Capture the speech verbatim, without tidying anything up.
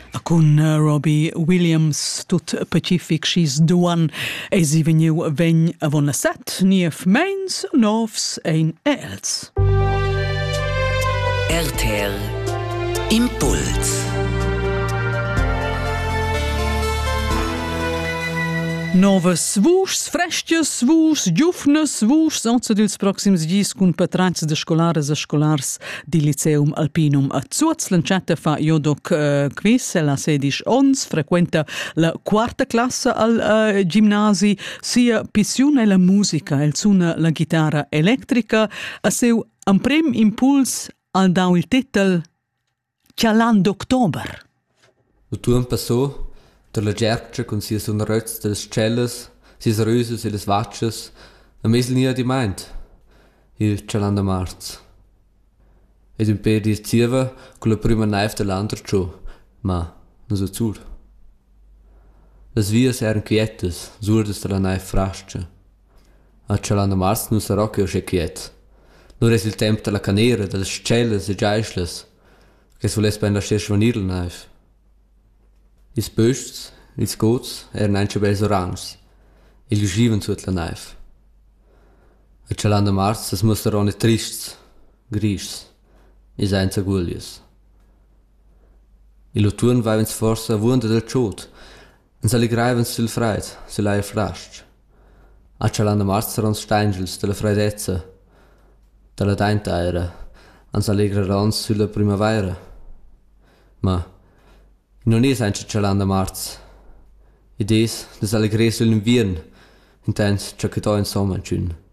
Con Robbie Williams, tut Pacific She's the One, e si vegniu vegn avon la set, nief meins, novs ein els. R T L Impuls. Novas vuschs, fresches vuschs, giufnes vuschs, anza dils proxims gis cun patrazzi de scolares e scolars di Liceum Alpinum a Zuz. L'encetta fa jodoc uh, quiz, la sedisch ons, frequenta la quarta classa al uh, gimnasi, sia pissione la musica, el suna la chitarra elettrica, a seu amprem impuls al dau il titel Cialan d'October. Il tuon passò per la gercia con sia sonorezza delle celles, sia röses e le vacces, a mes nia di meint, il Cialan de Marz. Ed un per di zieva con la prima naif dell'andrcio, ma non so zur. Las vias eran quietes, surdes della naif frascia. A Cialan de Marz non sarà che o sche quiet. Non es il tempo della canera, delle celles e giaisles, che sules ben la stessa venir la naif. Ils pösts, ils gots, eran einche bels orangs, e li schiven sut la naif. A Cialan de Marz, es musterone trists, grischs, e senza guglies. I lo turn vaivens forsa wunda del ciot, en s'allegraivens sul freid, sul aia frascht. A Cialan de Marz saran steingels della freidezza, della daintaira, en s'allegrarans sulla primavera. Ma non es ein Cialan de Marz. Idees des allegres sul inviern, intens ciò che to in sommer giun.